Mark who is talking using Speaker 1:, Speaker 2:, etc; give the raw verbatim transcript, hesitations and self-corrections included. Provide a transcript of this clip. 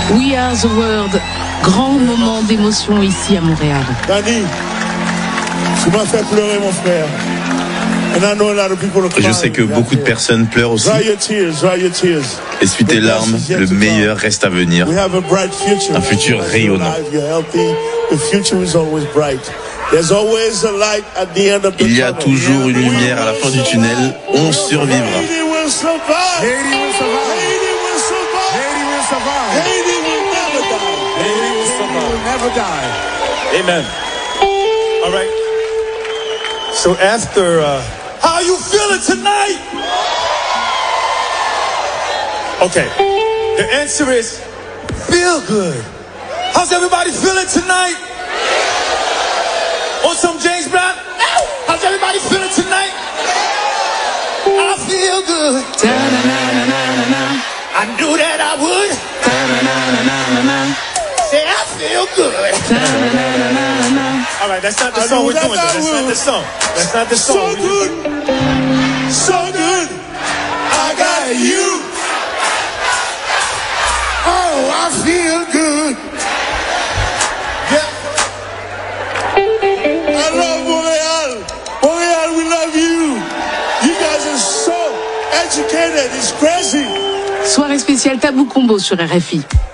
Speaker 1: We Are the World, grand moment d'émotion ici à Montréal.
Speaker 2: Danny, tu m'as fait pleurer, mon frère.
Speaker 3: Je sais que beaucoup de personnes pleurent aussi. Essuie tes larmes, le meilleur reste à venir. Un futur rayonnant. Il y a toujours une lumière à la fin du tunnel. On survivra.
Speaker 4: Amen. All right. So after, uh, how you feeling tonight? Okay. The answer is feel good. How's everybody feeling tonight? On some James Brown? How's everybody feeling tonight? I feel good. I knew that I would. Say I feel good. All right, that's not the song we're doing. That's not the song. That's not the song.
Speaker 2: So good, so good. I got you. Oh, I feel good. Yeah. I love Montreal. Montreal, we love you. You guys are so educated. It's crazy.
Speaker 1: Soirée spéciale Tabou Combo sur R F I.